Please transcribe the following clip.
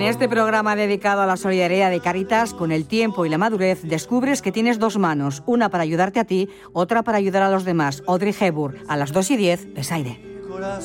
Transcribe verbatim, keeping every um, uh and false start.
En este programa dedicado a la solidaridad de Cáritas, con el tiempo y la madurez, descubres que tienes dos manos, una para ayudarte a ti, otra para ayudar a los demás. Audrey Hepburn, a las dos y diez, Besaire.